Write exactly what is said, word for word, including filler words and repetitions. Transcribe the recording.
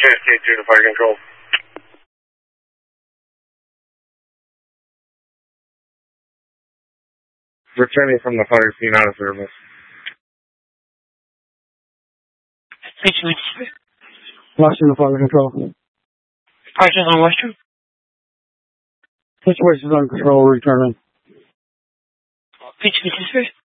J S T two to fire control. Returning from the fire scene out of service. Western to fire control. Parsons on Western. Situation's under control, returning. Pitch to